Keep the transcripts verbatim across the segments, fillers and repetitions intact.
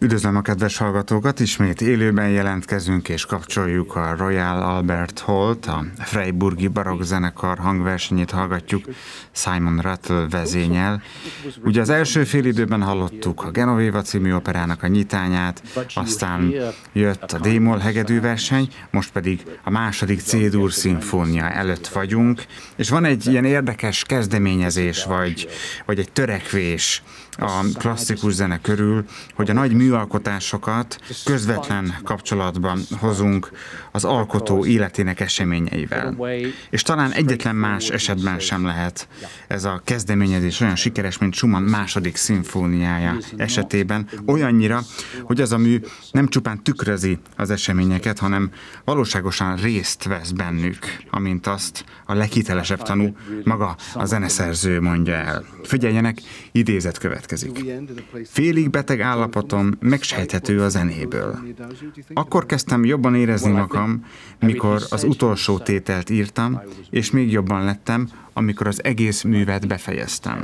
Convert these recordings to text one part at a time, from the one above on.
Üdvözlöm a kedves hallgatókat, ismét élőben jelentkezünk és kapcsoljuk a Royal Albert Hall-t, a Freiburgi Barokk zenekar hangversenyét hallgatjuk Simon Rattle vezényel. Ugye az első félidőben hallottuk a Genoveva című operának a nyitányát, aztán jött a D-moll hegedűverseny, most pedig a második C-dur szimfónia előtt vagyunk, és van egy ilyen érdekes kezdeményezés, vagy, vagy egy törekvés a klasszikus zene körül, hogy a nagy műalkotásokat közvetlen kapcsolatban hozunk az alkotó életének eseményeivel. És talán egyetlen más esetben sem lehet ez a kezdeményezés olyan sikeres, mint Schumann második szimfóniája esetében, olyannyira, hogy az a mű nem csupán tükrözi az eseményeket, hanem valóságosan részt vesz bennük, amint azt a leghitelesebb tanú maga a zeneszerző mondja el. Figyeljenek, idézet következik. Félig beteg állapotom megsejthető a zenéből. Akkor kezdtem jobban érezni magam, mikor az utolsó tételt írtam, és még jobban lettem, amikor az egész művet befejeztem.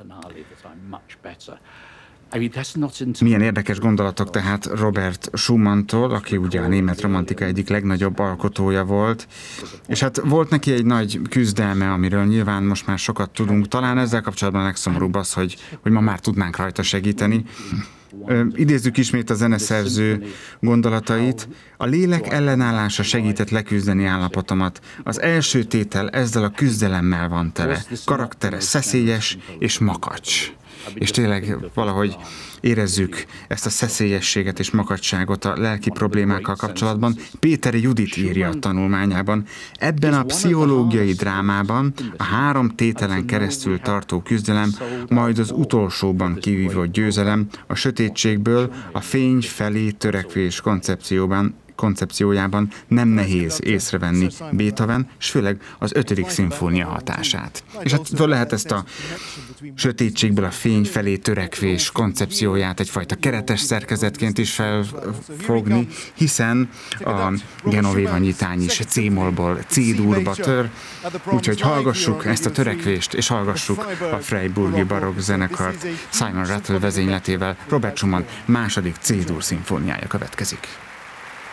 Milyen érdekes gondolatok tehát Robert Schumanntól, aki ugye a német romantika egyik legnagyobb alkotója volt, és hát volt neki egy nagy küzdelme, amiről nyilván most már sokat tudunk, talán ezzel kapcsolatban a legszomorúbb az, hogy, hogy ma már tudnánk rajta segíteni. Ö, idézzük ismét a zeneszerző gondolatait. A lélek ellenállása segített leküzdeni állapotomat. Az első tétel ezzel a küzdelemmel van tele. Karaktere szeszélyes és makacs. És tényleg valahogy érezzük ezt a szeszélyességet és makacságot a lelki problémákkal kapcsolatban. Péteri Judit írja a tanulmányában. Ebben a pszichológiai drámában a három tételen keresztül tartó küzdelem, majd az utolsóban kivívott győzelem a sötétségből a fény felé törekvés koncepcióban koncepciójában nem nehéz észrevenni Beethoven, és főleg az ötödik szimfónia hatását. És hát föl lehet ezt a sötétségből a fény felé törekvés koncepcióját egyfajta keretes szerkezetként is felfogni, hiszen a Genoveva nyitány is C-mollból C-durba tör, úgyhogy hallgassuk ezt a törekvést, és hallgassuk a Freiburgi Barokk zenekart Simon Rattle vezényletével. Robert Schumann második C-dur szimfóniája következik.